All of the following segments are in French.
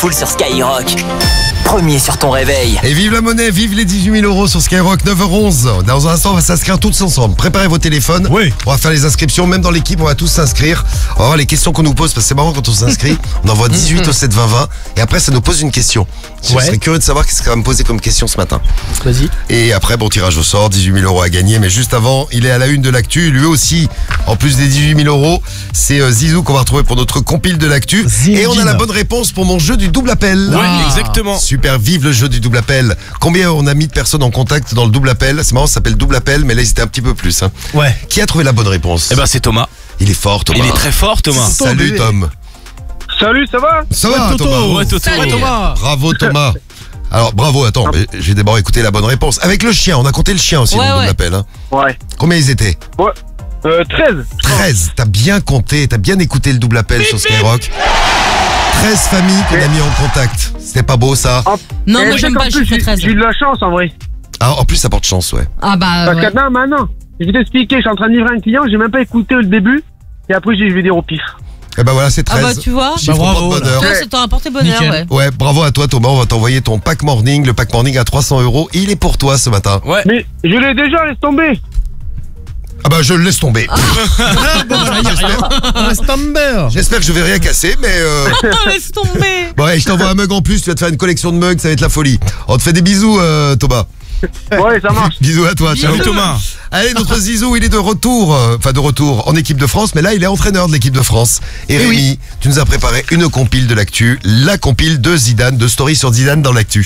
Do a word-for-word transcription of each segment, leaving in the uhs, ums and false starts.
Full sur Skyrock. Premier sur ton réveil. Et vive la monnaie, vive les dix-huit mille euros sur Skyrock, neuf heures onze. Dans un instant, on va s'inscrire tous ensemble. Préparez vos téléphones. Oui. On va faire les inscriptions, même dans l'équipe, on va tous s'inscrire. On va voir les questions qu'on nous pose, parce que c'est marrant quand on s'inscrit. On envoie dix-huit au sept vingt vingt. Et après, ça nous pose une question. Je Ouais. serais curieux de savoir qu'est-ce qu'on va me poser comme question ce matin. Vas-y. Et après, bon tirage au sort, dix-huit mille euros à gagner. Mais juste avant, il est à la une de l'actu. Lui aussi, en plus des dix-huit mille euros, c'est euh, Zizou qu'on va retrouver pour notre compile de l'actu. Et on a la bonne réponse pour mon jeu du double appel. Ouais, exactement. Super, vive le jeu du double appel. Combien on a mis de personnes en contact dans le double appel? C'est marrant, ça s'appelle double appel, mais là, ils étaient un petit peu plus. Hein. Ouais. Qui a trouvé la bonne réponse? Eh ben c'est Thomas. Il est fort, Thomas. Il est très fort Thomas. Salut, Tom. Salut, ça va? Ça va, Toto. Thomas? Ouais, Toto. Ouais, Thomas. Bravo, Thomas. Alors, bravo, attends, mais j'ai d'abord écouté la bonne réponse. Avec le chien, on a compté le chien aussi Ouais, dans le double ouais. appel. Hein. Ouais. Combien ils étaient? Ouais. Euh, treize. treize. T'as bien compté, t'as bien écouté le double appel sur Skyrock. treize familles qu'on a mis en contact. C'était pas beau, ça? Non, Eh, moi j'aime en pas le plus, chiffre j'ai- treize. J'ai eu de la chance en vrai. Ah, en plus, ça porte chance, ouais. Ah bah Parce ouais. que non, maintenant, je vais t'expliquer, je suis en train de livrer un client, j'ai même pas écouté le début. Et après, je vais dire au pif. Et ben voilà, c'est Ah treize. bah tu vois, Chiffre Bah, bravo, porte-bonheur. toi ça t'a apporté bonheur, Nickel. ouais. Ouais, bravo à toi, Thomas. On va t'envoyer ton pack morning. Le pack morning à trois cents euros. Il est pour toi ce matin. Ouais. Mais je l'ai déjà, laisse tomber. Ah bah, je le laisse tomber. Bon, voilà, y a rien. Reste Amber. J'espère que je vais rien casser, mais euh... Ah, laisse tomber. bon, ouais, je t'envoie un mug en plus. Tu vas te faire une collection de mugs. Ça va être la folie. On te fait des bisous, euh, Thomas. Ouais, ça marche. Bisous à toi. Ciao. Salut Thomas. Allez, notre Zizou, il est de retour, euh, enfin de retour en équipe de France, mais là, il est entraîneur de l'équipe de France. Et Eh Rémi, oui. tu nous as préparé une compile de l'actu, la compile de Zidane, de story sur Zidane dans l'actu.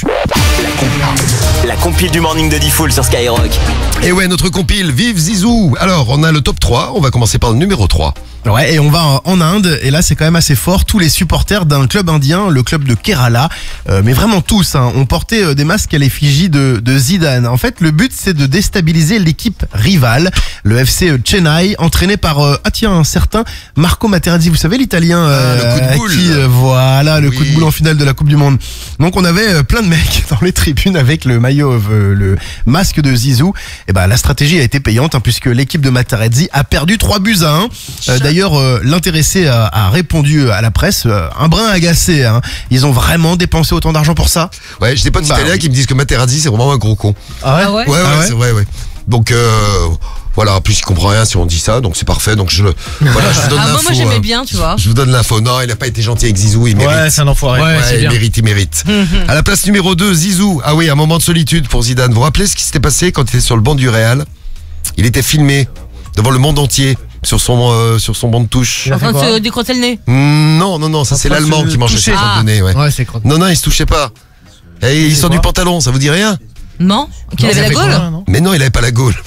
La compile du morning de Diffoul sur Skyrock. Et ouais, notre compile, vive Zizou. Alors, on a le top trois, on va commencer par le numéro trois. Ouais, et on va en- en Inde, et là c'est quand même assez fort. Tous les supporters d'un club indien, le club de Kerala, euh, mais vraiment tous, hein, ont porté euh, des masques à l'effigie de, de Zidane. En fait, le but c'est de déstabiliser l'équipe rivale, le F C Chennai, entraîné par euh, ah tiens un certain Marco Materazzi, vous savez l'italien, euh, Ah, le coup de à boule. qui euh, voilà le Oui. coup de boule en finale de la Coupe du Monde. Donc on avait euh, plein de mecs dans les tribunes avec le maillot, euh, le masque de Zizou. Et ben la stratégie a été payante, hein, puisque l'équipe de Materazzi a perdu trois buts à un. Euh, D'ailleurs, euh, l'intéressé a, a répondu à la presse, euh, un brin agacé. Hein. Ils ont vraiment dépensé autant d'argent pour ça? Ouais, j'ai des potes Bah, italiens oui. qui me disent que Materazzi, c'est vraiment un gros con. Ah Ah ouais. Ouais, ouais, Ah ouais c'est vrai, ouais. Donc, euh, voilà, en plus, il comprend rien si on dit ça, donc c'est parfait. Donc, je, le- voilà, je vous donne Ah moi, l'info. moi j'aimais euh, bien, tu vois. Je vous donne l'info. Non, il n'a pas été gentil avec Zizou, il mérite. c'est un enfoiré. Ouais, c'est il bien. mérite, il mérite. À la place numéro deux, Zizou. Ah oui, un moment de solitude pour Zidane. Vous vous rappelez ce qui s'était passé quand il était sur le banc du Real? Il était filmé devant le monde entier sur son, euh, sur son banc de touche. En train de se décrotter le nez. Hmm, non, non, non, ça c'est train de l'Allemand se qui mangeait toucher. ses crottes Ah. de nez. Ouais. Ouais, c'est crotte. Non, non, il se touchait pas. Et il sort du quoi pantalon, ça vous dit rien? Non. Qu'il avait la gaule. Mais non, il avait pas la gaule.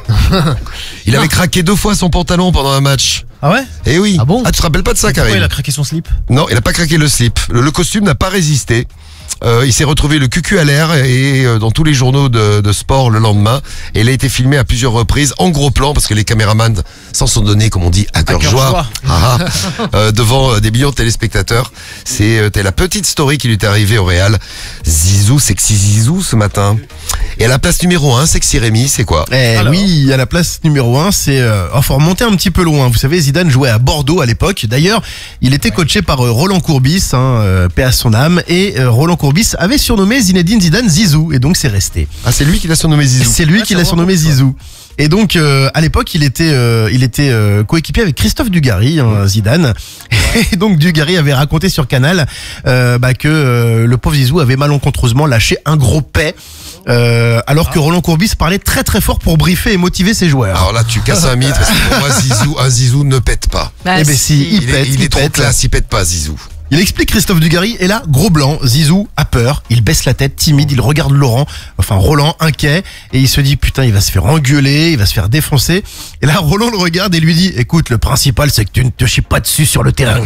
Il avait craqué deux fois son pantalon pendant un match. Ah ouais? Eh oui. Ah bon tu te rappelles pas de ça, Karim? craqué son slip? Non, il a pas craqué le slip. Le, le costume n'a pas résisté. Euh, il s'est retrouvé le cucu à l'air et euh, dans tous les journaux de, de sport le lendemain. Et il a été filmé à plusieurs reprises en gros plan parce que les caméramans s'en sont donnés, comme on dit, à cœur cœur joie, joie. Ah, ah. Euh, devant euh, des millions de téléspectateurs. C'est euh, la petite story qui lui est arrivée au Real. Zizou, sexy Zizou ce matin. Et à la place numéro un, sexy Rémi, c'est quoi? Eh oui, à la place numéro un, c'est... Euh, enfin, remonter un petit peu loin. Vous savez, Zidane jouait à Bordeaux à l'époque. D'ailleurs, il était coaché par euh, Roland Courbis, hein, euh, paix à son âme. Et euh, Roland Courbis avait surnommé Zinedine Zidane Zizou. Et donc, c'est resté. Ah, c'est lui qui l'a surnommé Zizou. C'est lui qui l'a surnommé Zizou. Et donc, euh, à l'époque, il était, euh, il était euh, coéquipier avec Christophe Dugarry, hein, Zidane. Et donc, Dugarry avait raconté sur Canal euh, bah, que euh, le pauvre Zizou avait malencontreusement lâché un gros paix. Euh, alors que Roland Courbis parlait très très fort pour briefer et motiver ses joueurs. Alors là, tu casses un mythe parce que pour moi, Zizou, un Zizou ne pète pas. Bah, Eh ben si, il, Il, est, pète, il est trop pète. classe, il pète pas, Zizou. Il explique Christophe Dugarry, et là, gros blanc, Zizou a peur, il baisse la tête, timide, il regarde Laurent, enfin Roland, inquiet, et il se dit, putain, il va se faire engueuler, il va se faire défoncer. Et là, Roland le regarde et lui dit, écoute, le principal, c'est que tu ne te chies pas dessus sur le terrain.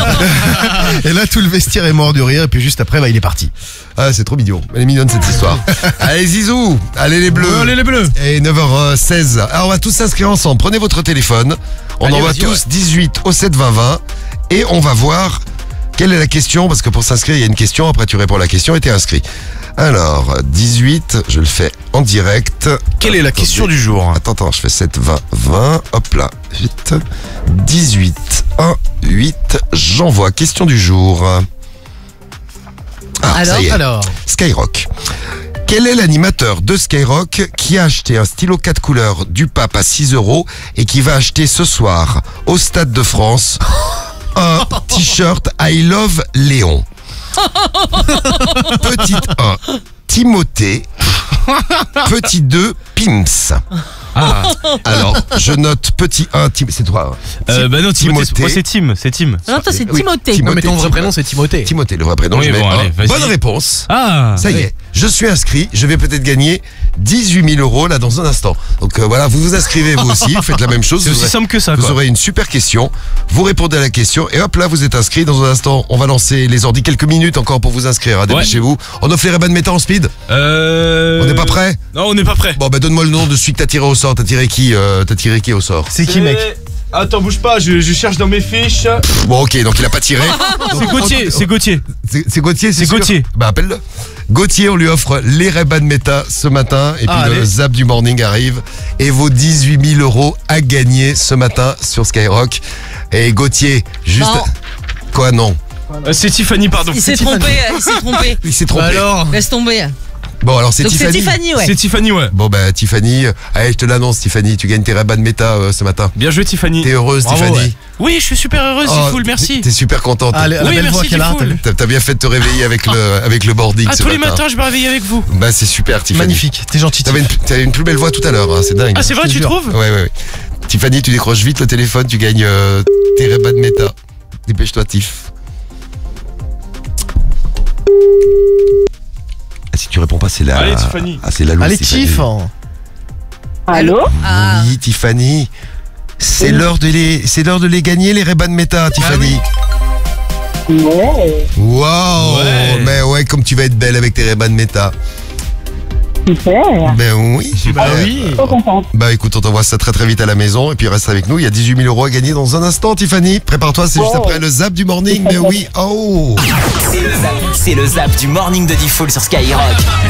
Et là, tout le vestiaire est mort de rire, et puis juste après, bah, il est parti. Ah, c'est trop mignon. Elle est mignonne cette histoire. Allez, Zizou, allez les bleus. Allez, les bleus. Et neuf heures seize. Alors, on va tous s'inscrire ensemble. Prenez votre téléphone. On Allez, envoie vas-y, tous ouais. dix-huit au sept vingt vingt. Et on va voir quelle est la question. Parce que pour s'inscrire, il y a une question. Après, tu réponds à la question et t'es inscrit. Alors, dix-huit, je le fais en direct. Quelle est la Attendez. question du jour? Attends, attends, je fais sept, vingt, vingt. Hop là. huit, dix-huit, un, huit. J'envoie. Question du jour. Alors ça y est. Alors, Skyrock. Quel est l'animateur de Skyrock qui a acheté un stylo quatre couleurs du pape à six euros et qui va acheter ce soir au Stade de France un t-shirt I Love Léon? Petit un, Timothée. Petit deux, Pimps. Ah. Alors, je note petit un, Tim... c'est toi. hein. Euh, bah non, Timothée. Timothée. Moi, c'est Tim, c'est Tim. Non, toi, c'est Oui, Timothée. Timothée. non mais ton vrai Tim- prénom c'est Timothée. Timothée, le vrai prénom. Oui, je mets bon, un. allez, vas-y. Bonne réponse. Ah. Ça y est, je suis inscrit, je vais peut-être gagner dix-huit mille euros là dans un instant. Donc euh, voilà, vous vous inscrivez vous aussi, vous faites la même chose. C'est vous aussi aurez- simple que ça, Vous quoi. aurez une super question, vous répondez à la question et hop là vous êtes inscrit. Dans un instant, on va lancer les ordi, quelques minutes encore pour vous inscrire. Hein, Dépêchez-vous. On offre les Ray-Ban Meta en speed. Euh... On n'est pas prêt? Non, on n'est pas prêt. Bon bah donne-moi le nom de celui que t'as tiré au sort. T'as tiré qui euh, T'as tiré qui au sort? C'est qui mec? Attends, bouge pas, je, je cherche dans mes fiches. Bon ok, donc il a pas tiré. C'est Gauthier, c'est Gauthier. C'est c'est Gauthier, c'est C'est sûr Gauthier. Bah appelle-le. Gauthier, on lui offre les Ray-Ban Meta ce matin. Et puis Ah, le allez. zap du morning arrive. Et vos dix-huit mille euros à gagner ce matin sur Skyrock. Et Gauthier, juste... Non. Quoi, non? Euh, c'est Tiffany, pardon. Il s'est trompé, euh, il s'est trompé. Il s'est trompé. Bah alors Laisse tomber. Bon, alors c'est Donc c'est Tiffany. Tiffany, ouais. C'est Tiffany, ouais. Bon, bah Tiffany, euh, allez, je te l'annonce, Tiffany. Tu gagnes tes Ray-Ban Meta euh, ce matin. Bien joué, Tiffany. T'es heureuse, Bravo, Tiffany? ouais. Oui, je suis super heureuse, Oh, c'est cool, merci. T'es super contente. Ah, la Oui, belle merci, voix qu'elle a, Tifoul. t'as vu. T'as t'as bien fait de te réveiller avec le, avec le boarding Ah, ce tous les matin. matins, je me réveille avec vous. Bah c'est super, Tiffany. Magnifique, t'es gentil. T'avais une, t'avais une plus belle voix tout à l'heure, hein, c'est dingue. Ah, c'est vrai, je te tu jure. trouves? Ouais, ouais, ouais. Tiffany, tu décroches vite le téléphone, tu gagnes euh, tes Ray-Ban Meta. Dépêche-toi, Tiff. Ah, si tu réponds pas, c'est la. Allez, Tiffany. Ah, c'est la loose, Allez Tiffany. Tiff hein. Allô? Ah. Oui, Tiffany. C'est l'heure de les, c'est l'heure de les gagner les Ray-Ban Meta, Tiffany. Ouais, Waouh. Ouais. Mais ouais, comme tu vas être belle avec tes Ray-Ban Meta. super. Ben oui. Bah super. oui. Trop contente. Bah écoute, on t'envoie ça très très vite à la maison et puis reste avec nous. Il y a dix-huit mille euros à gagner dans un instant, Tiffany. Prépare-toi, c'est juste Oh. après le zap du morning. Mais oui, oh. C'est le zap, c'est le zap du morning de Diffoul sur Skyrock.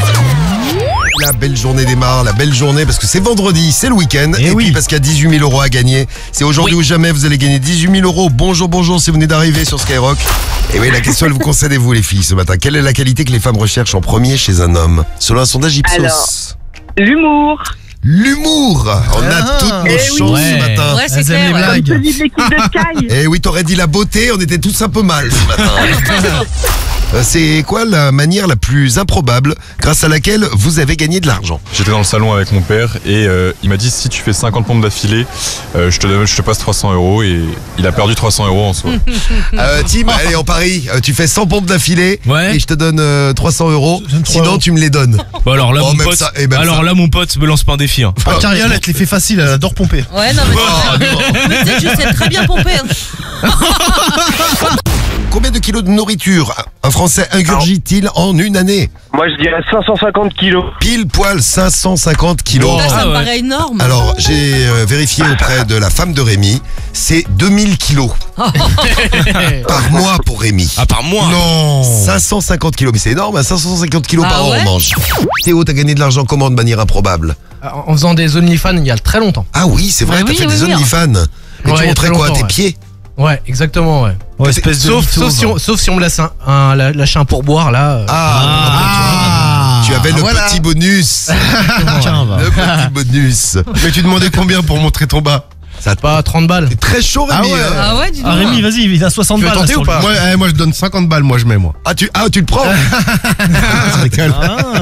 La belle journée démarre, la belle journée parce que c'est vendredi, c'est le week-end. Eh Et, oui. puis parce qu'il y a dix-huit mille euros à gagner. C'est aujourd'hui ou jamais, vous allez gagner dix-huit mille euros. Bonjour, bonjour si vous venez d'arriver sur Skyrock. Et oui, la question elle vous concerne vous les filles ce matin. Quelle est la qualité que les femmes recherchent en premier chez un homme? Selon un sondage Ipsos. Alors. L'humour. L'humour. On a Ah. toutes nos Eh chances oui. ce matin. Ouais, c'est Elles aiment clair. les ouais. blagues. Celui de l'équipe de Sky. Eh oui, t'aurais dit la beauté, on était tous un peu mal ce matin. Euh, C'est quoi la manière la plus improbable grâce à laquelle vous avez gagné de l'argent? J'étais dans le salon avec mon père et euh, il m'a dit si tu fais cinquante pompes d'affilée, euh, je, te donne- je te passe trois cents euros et il a perdu trois cents euros en soi. Euh, Tim, allez, en Paris, euh, tu fais cent pompes d'affilée Ouais. et je te donne euh, trois cents euros. Je donne trois Sinon, euros. tu me les donnes. Bon, alors là, Oh, mon même pote. ça, et même alors ça. là, mon pote, me lance pas un défi. Hein. Ah, Cariole, elle te les fait facile, elle adore pomper. Ouais, non, mais, Oh, non. mais tu sais que je sais très bien pomper. hein. Combien de kilos de nourriture un Français ingurgite-t-il en une année? Moi, je dirais cinq cent cinquante kilos. Pile poil cinq cent cinquante kilos. Là, ça Ah me ouais. paraît énorme. Alors, j'ai euh, vérifié auprès de la femme de Rémi, c'est deux mille kilos par mois pour Rémi. À part moi. Non. cinq cent cinquante kilos, mais c'est énorme, hein, cinq cent cinquante kilos Ah par an ouais on mange. Théo, t'as gagné de l'argent comment de manière improbable? En faisant des OnlyFans il y a très longtemps. Ah oui, c'est vrai, Ah t'as oui, fait oui, des oui. OnlyFans. Et Ouais, tu il y a montrais très quoi, longtemps, tes ouais. pieds? Ouais, exactement, ouais. Ouais, espèce de Sauf, mytho, sauf, si va. on, sauf si on me laisse un, un- la- lâcher un pourboire là. euh, Ah, tu avais le voilà. petit bonus. Tiens, va. Le petit bonus. Mais tu demandais combien pour montrer ton bas? Ça te Pas trente balles. très chaud, Rémi. Ah ouais. hein. Ah ouais, dis donc. Ah, Rémi, vas-y, il a soixante Tu veux balles. tenter là, ou sur pas le- moi, eh, moi je donne cinquante balles, moi je mets moi. Ah, tu, ah, tu le prends. Je rigole.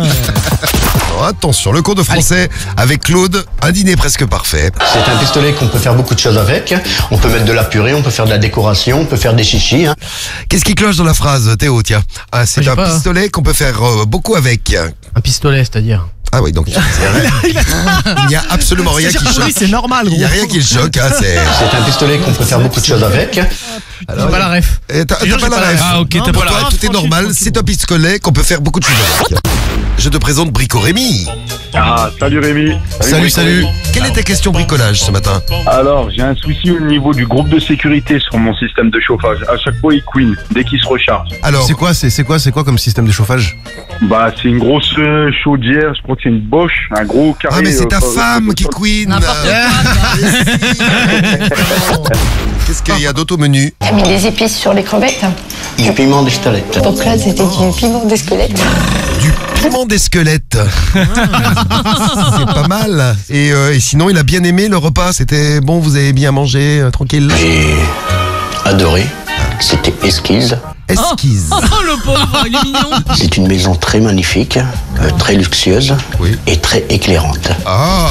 Oh, attention, le cours de français avec Claude, un dîner presque parfait. C'est un pistolet qu'on peut faire beaucoup de choses avec. On peut mettre de la purée, on peut faire de la décoration, on peut faire des chichis. Hein. Qu'est-ce qui cloche dans la phrase, Théo? Tiens, ah, c'est Je sais un pas. pistolet qu'on peut faire euh, beaucoup avec. Un pistolet, c'est-à-dire. Ah oui, donc il n'y a absolument rien qui choque. c'est normal, Il n'y a rien qui le choque. Hein, c'est... C'est un pistolet qu'on peut faire beaucoup de choses avec. J'ai pas la ref. Et T'as Jure, t'as pas j'ai la pas ref. Ah, ok, t'as Pour pas la toi, ref. tout est normal. C'est un pistolet qu'on peut faire beaucoup de choses avec. Je te présente Brico Rémi. Ah, salut Rémi. Salut, salut. Quelle est ta question bricolage ce matin? Alors, j'ai un souci au niveau du groupe de sécurité sur mon système de chauffage. À chaque fois, il queen dès qu'il se recharge. Alors, C'est quoi, c'est c'est quoi, c'est quoi comme système de chauffage? Bah, c'est une grosse euh, chaudière. Je crois que c'est une Bosch, un gros carré. ah mais c'est ta euh, femme euh, qui queen. N'importe quoi. quoi. Qu'est-ce qu'il y a d'autre au menu? T'as mis des épices sur les crevettes. Du piment d'escalette. Donc là, c'était du piment des squelettes. Du piment des squelettes. C'est pas mal. Et, euh, et sinon, il a bien aimé le repas. C'était bon, vous avez bien mangé, euh, tranquille. J'ai adoré. C'était esquisse. Esquisse. Oh, le pauvre, il est mignon. C'est une maison très magnifique, euh, très luxueuse Oui. et très éclairante. Ah.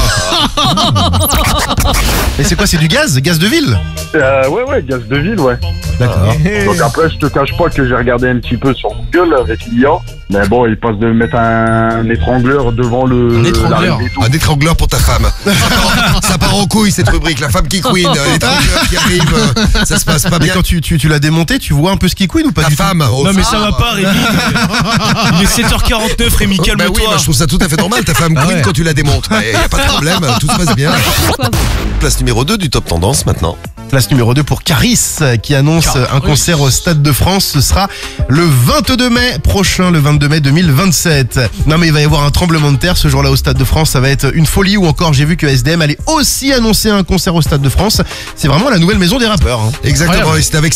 Et c'est quoi, c'est du gaz? Gaz de ville? Euh, ouais, ouais, gaz de ville, ouais. D'accord. Donc après, je te cache pas que j'ai regardé un petit peu sur Google avec l'I A. Mais bon, il passe de mettre un étrangleur devant le... Un étrangleur. l'arrivée et tout. Un étrangleur pour ta femme. Ça part, ça part en couille cette rubrique. La femme qui couine, l'étrangleur qui arrive. euh, Ça se passe pas Mais bien. quand tu, tu, tu l'as démonté, tu vois un peu ce qui couine ou pas Ta du tout? femme. oh, Non mais ça va pas Rémi. Il est sept heures quarante-neuf Rémi, Bah oui, calme-toi. bah, je trouve ça tout à fait normal. Ta femme Ah couine ouais. quand tu la démontes. Il y a pas de problème, tout se passe bien. Place numéro deux du Top Tendance maintenant. Place numéro deux pour Caris qui annonce un concert au Stade de France. Ce sera le vingt-deux mai prochain, le vingt-deux mai deux mille vingt-sept. Non mais il va y avoir un tremblement de terre ce jour-là au Stade de France. Ça va être une folie. Ou encore j'ai vu que S D M allait aussi annoncer un concert au Stade de France. C'est vraiment la nouvelle maison des rappeurs. Hein. Exactement, Incroyable. et c'est avec